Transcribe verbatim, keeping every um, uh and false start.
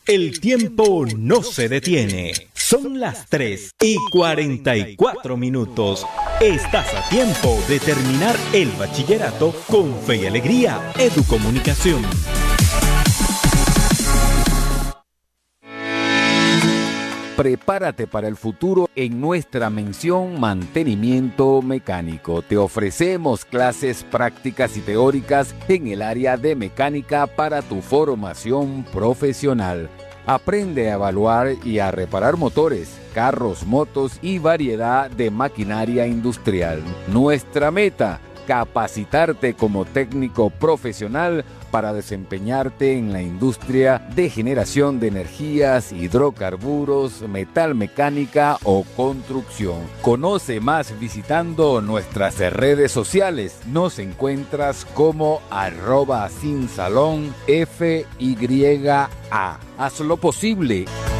El tiempo no se detiene. Son las tres y cuarenta y cuatro minutos. Estás a tiempo de terminar el bachillerato con fe y alegría. Educomunicación. Prepárate para el futuro en nuestra mención Mantenimiento Mecánico. Te ofrecemos clases prácticas y teóricas en el área de mecánica para tu formación profesional. Aprende a evaluar y a reparar motores, carros, motos y variedad de maquinaria industrial. Nuestra meta: capacitarte como técnico profesional para desempeñarte en la industria de generación de energías, hidrocarburos, metalmecánica o construcción. Conoce más visitando nuestras redes sociales. Nos encuentras como arroba sin salón F Y A. Haz lo posible.